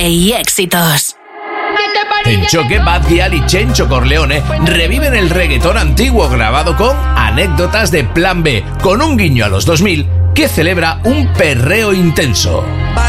y éxitos. En Choque, Bad Gyal y Chencho Corleone reviven el reggaetón antiguo grabado con anécdotas de Plan B, con un guiño a los 2000 que celebra un perreo intenso.